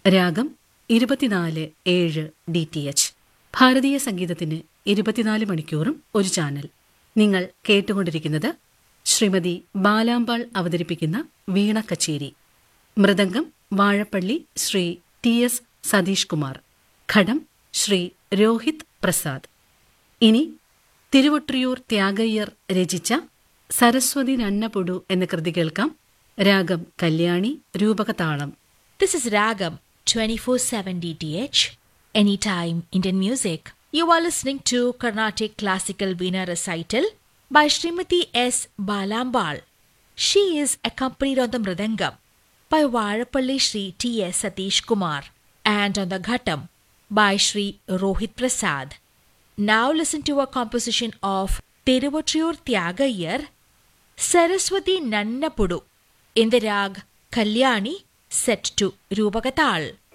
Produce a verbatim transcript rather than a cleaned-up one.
രാഗം ഇരുപത്തിനാല് ഏഴ് ഡി ടി എച്ച്. ഭാരതീയ സംഗീതത്തിന് ഇരുപത്തിനാല് മണിക്കൂറും ഒരു ചാനൽ. നിങ്ങൾ കേട്ടുകൊണ്ടിരിക്കുന്നത് ശ്രീമതി ബാലാമ്പാൾ അവതരിപ്പിക്കുന്ന വീണ കച്ചേരി. Mridangam Vazhappally Shri T S Satheesh Kumar. ഘടം ശ്രീ രോഹിത് പ്രസാദ്. ഇനി തിരുവൊട്രിയൂർ ത്യാഗയ്യർ രചിച്ച സരസ്വതി നന്നപുടു എന്ന കൃതി കേൾക്കാം. രാഗം Kalyani, രൂപകതാളം. This is Ragam twenty-four seven D T H, anytime Indian music. You are listening to Carnatic Classical Veena Recital by Srimati S. Balambal. She is accompanied on the Mridangam by Varapalli Shri T S Satish Kumar and on the Ghatam by Shri Rohit Prasad. Now listen to a composition of Tiruvattriyur Tyagayyar, Saraswati Nannapudu, in the rag Kalyani, set to Rupakatal.